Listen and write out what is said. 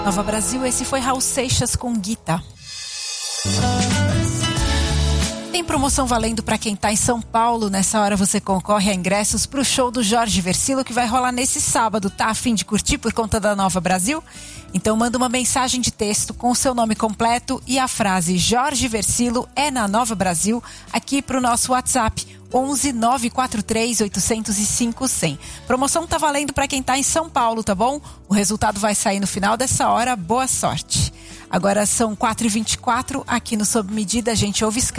Nova Brasil, esse foi Raul Seixas com Guita. Tem promoção valendo para quem tá em São Paulo. Nessa hora você concorre a ingressos pro show do Jorge Versilo, que vai rolar nesse sábado. Tá a fim de curtir por conta da Nova Brasil? Então manda uma mensagem de texto com o seu nome completo e a frase Jorge Versilo é na Nova Brasil aqui pro nosso WhatsApp 11 943 805 100. Promoção tá valendo para quem tá em São Paulo, tá bom? O resultado vai sair no final dessa hora. Boa sorte. Agora são 4h24, aqui no Sob Medida a gente ouve Skank.